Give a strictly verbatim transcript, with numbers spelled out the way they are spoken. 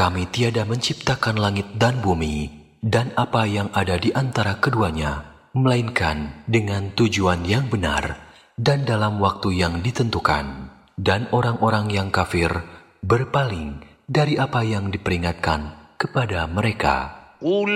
Kami tiada menciptakan langit dan bumi dan apa yang ada di antara keduanya, melainkan dengan tujuan yang benar dan dalam waktu yang ditentukan. Dan orang-orang yang kafir berpaling dari apa yang diperingatkan kepada mereka.